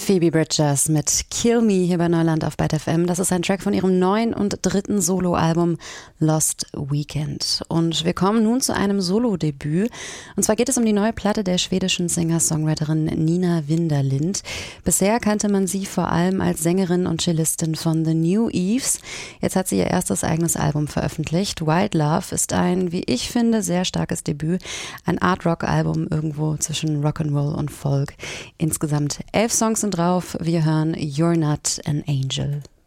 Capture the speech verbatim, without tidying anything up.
Phoebe Bridgers mit Kill Me hier bei Neuland auf Byte F M. Das ist ein Track von ihrem neuen und dritten Soloalbum Lost Weekend. Und wir kommen nun zu einem Solo-Debüt. Und zwar geht es um die neue Platte der schwedischen Singer-Songwriterin Nina Winderlind. Bisher kannte man sie vor allem als Sängerin und Cellistin von The New Eves. Jetzt hat sie ihr erstes eigenes Album veröffentlicht. Wild Love ist ein, wie ich finde, sehr starkes Debüt. Ein Art-Rock-Album irgendwo zwischen Rock'n'Roll und Folk. Insgesamt elf Songs sind drauf. Wir hören You're Not an Angel.